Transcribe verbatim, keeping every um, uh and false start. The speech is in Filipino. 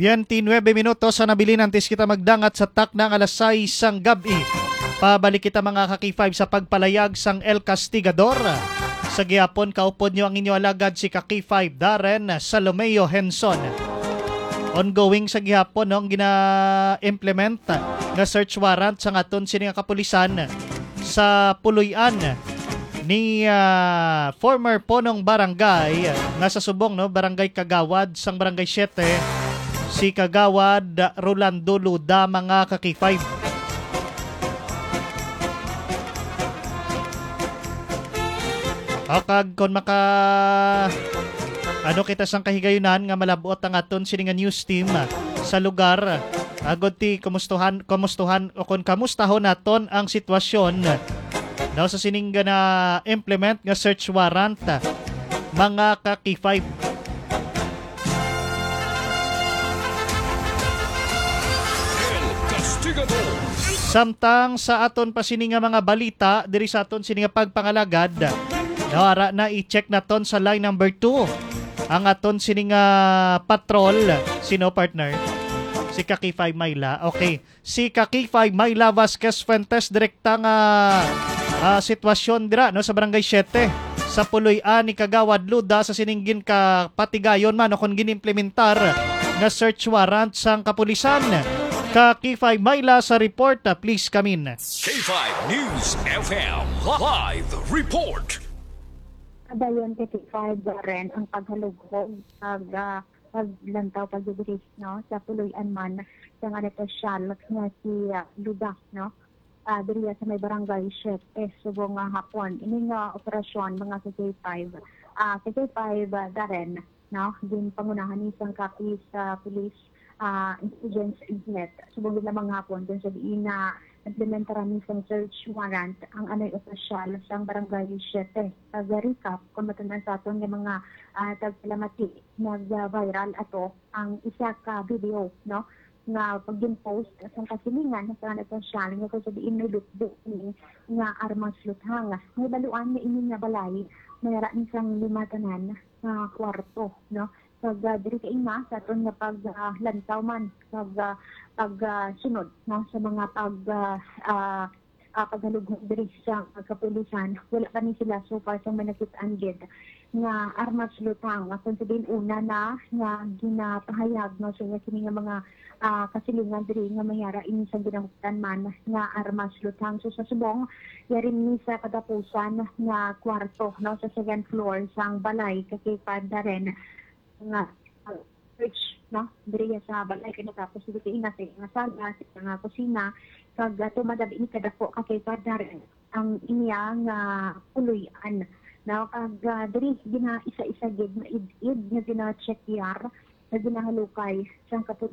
twenty-nine minutos sa nabilin antes kita magdangat sa tak ng alas sais sang gabi. Pabalik kita mga kaki five sa pagpalayag sang El Castigador. Sa gihapon kaupod nyo ang inyo alagad si kaki five Darren Salomeo Henson. Ongoing sa gihapon no, ang gina-implement nga search warrant sa ngaton sini nga kapulisan sa Puloy-an ni uh, former ponong barangay nga sa Subong no, barangay Kagawad sang barangay seven, si Kagawad Rolando Luda mga kaki five. Akag kon maka ano kita sang kahigayunan nga malabot ang aton sini nga news team sa lugar. Agod ti kumustuhan kumustuhan o kon kamustahon naton ang sitwasyon daw sa sining na implement nga search warrant mga kaki five. Samtang sa aton pa sini nga mga balita diri sa aton sini nga pagpangalagad, nawara na i-check naton sa line number two ang aton sini nga patrol. Sino partner? Si Kaki five Mayla. Okay. Si Kaki five Mayla Vasquez Fuentes direkta nga uh, sitwasyon dira no sa barangay seven sa Puloy-an ni Kagawad Luda sa sininggin ka patigayon man o kung ginimplementar nga search warrant sang kapulisan. Kaki five Mayla sa report. Please come in. K five News F M Live Report. Dayon K five Darren ang paghalugog pag uh, paglantaw pagbibilis no sa Puloy-an man sa nga negosyal nga si uh, Luda no uh, diri sa may barangay seven subong nga hapon ini nga operasyon mga K five uh, K five uh, Darren no din pangunahan ni sang kapi sa police uh, intelligence unit subong nila mga hapon dun sa diin na implementaran ni sang search warrant ang anay opisyal sang barangay seven. Pag-recap, kung matandaan sa aton ng mga uh, tagpalamati, nag-viral ato ang isa ka video, no? Nga pag-post sa kasilingan sa anay opisyal nga kung sabihin may lutbuk nga armas luthang. May baluan na ini nga balay, mayara ni sang lima tanan nga kwarto, no? Pag uh, diri ka ima sa aton nga paglantaw uh, man pag uh, pag uh, sunod no sa mga pag uh, uh, uh, paghalugog diri sa uh, kapulisan wala pa ni sila so far sa manakit-an gid nga armas lutang kung sabihin una na nga ginapahayag no sa kini nga mga uh, kasilingan diri nga mayara ini sa ginamutan man nga armas lutang so sa subong yarin ni sa kadapusan nga kwarto no sa second floor sang balay kay Padaren nga uh, search no diri sa balay kay tapos dito ina sa nga sala sa nga kusina kag tumadabi ni kadako kay Padaren ang inya nga Puloy-an now kag uh, diri gina isa-isa gid na id-id nga gina-check yar na ginahalukay sang